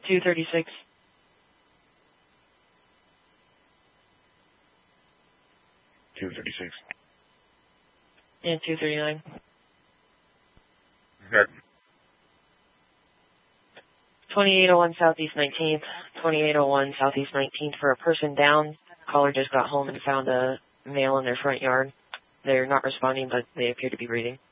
236. And 239. Okay. 2801 Southeast 19th. 2801 Southeast 19th for a person down. Caller just got home and found a male in their front yard. They're not responding, but they appear to be breathing.